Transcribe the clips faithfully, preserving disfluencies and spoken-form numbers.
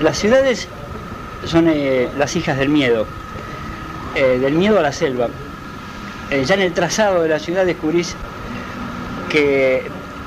las ciudades son eh, las hijas del miedo, eh, del miedo a la selva. Eh, ya en el trazado de la ciudad descubrís que,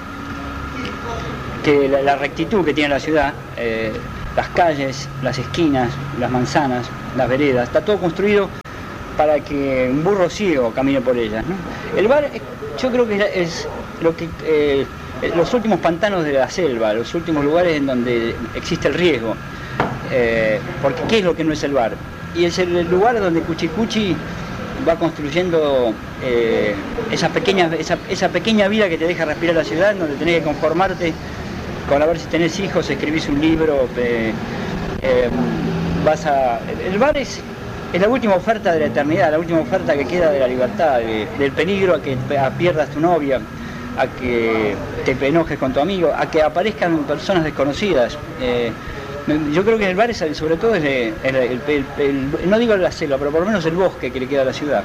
que la, la rectitud que tiene la ciudad, eh, las calles, las esquinas, las manzanas, las veredas, está todo construido para que un burro ciego camine por ellas, ¿no? El bar, yo creo que es lo que eh, los últimos pantanos de la selva, los últimos lugares en donde existe el riesgo, eh, porque ¿qué es lo que no es el bar? Y es el lugar donde Cuchi Cuchi va construyendo eh, esa pequeña esa, esa pequeña vida que te deja respirar la ciudad, donde tenés que conformarte con a ver si tenés hijos, escribís un libro, eh, eh, vas a... El bar es, es la última oferta de la eternidad, la última oferta que queda de la libertad, de, del peligro a que a pierdas tu novia, a que te enojes con tu amigo, a que aparezcan personas desconocidas. Eh, yo creo que el bar es, sobre todo, es el, el, el, el, el, no digo la selva, pero por lo menos el bosque que le queda a la ciudad.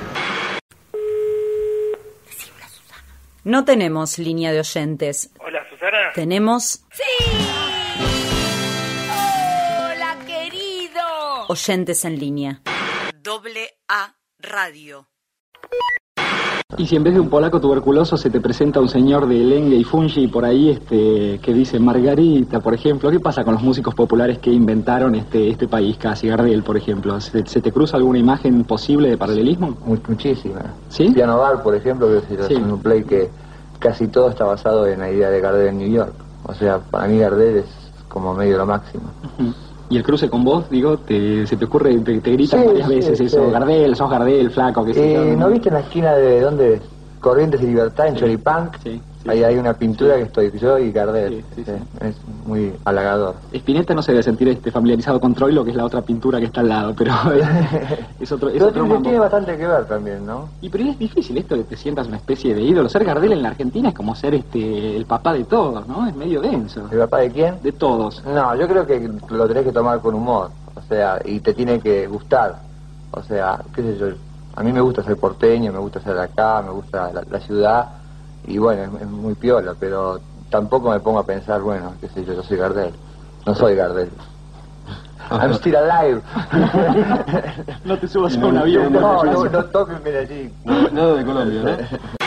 No tenemos línea de oyentes. Hola, Susana. Tenemos... ¡Sí! ¡Hola, querido! Oyentes en línea. Doble A Radio. Y si en vez de un polaco tuberculoso se te presenta un señor de lengue y fungi por ahí este que dice Margarita, por ejemplo, ¿qué pasa con los músicos populares que inventaron este este país casi? Gardel, por ejemplo, ¿se, se te cruza alguna imagen posible de paralelismo? Muchísima. ¿Sí? Piano Bar, por ejemplo, que es sí. un play que casi todo está basado en la idea de Gardel en New York. O sea, para mí Gardel es como medio lo máximo. Uh-huh. Y el cruce con vos, digo, te, se te ocurre, te, te gritan sí, varias sí, veces sí, eso, sí. Gardel, sos Gardel, flaco, qué sé yo. Eh, ¿No viste en la esquina de dónde? Corrientes y Libertad, en sí. Choripán, sí, sí, ahí hay una pintura sí. que estoy yo y Gardel, sí, sí, sí. Es muy halagador. Spinetta no se debe sentir este familiarizado con Troilo, que es la otra pintura que está al lado, pero es, es otro, es pero otro tiene, tiene bastante que ver también, ¿no? Y pero es difícil esto de que te sientas una especie de ídolo. Ser Gardel en la Argentina es como ser este el papá de todos, ¿no? Es medio denso. ¿El papá de quién? De todos. No, yo creo que lo tenés que tomar con humor, o sea, y te tiene que gustar, o sea, qué sé yo. A mí me gusta ser porteño, me gusta ser de acá, me gusta la, la ciudad, y bueno, es, es muy piola, pero tampoco me pongo a pensar, bueno, qué sé yo, yo soy Gardel. No soy Gardel. I'm still alive. No te subas a un avión. No, no, no, no toquen allí. Nada de Colombia, ¿no?